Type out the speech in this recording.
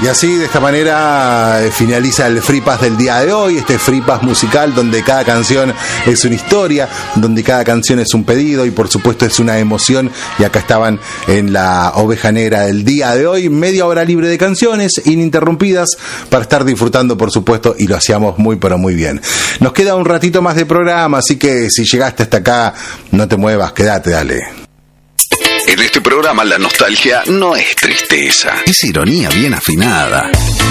Y así, de esta manera, finaliza el Free Pass del día de hoy, este Free Pass musical donde cada canción es una historia, donde cada canción es un pedido y por supuesto es una emoción. Y acá estaban en la Oveja Negra del día de hoy, media hora libre de canciones ininterrumpidas para estar disfrutando, por supuesto, y lo hacíamos muy pero muy bien. Nos queda un ratito más de programa, así que si llegaste hasta acá, no te muevas, quédate, dale. En este programa la nostalgia no es tristeza, es ironía bien afinada.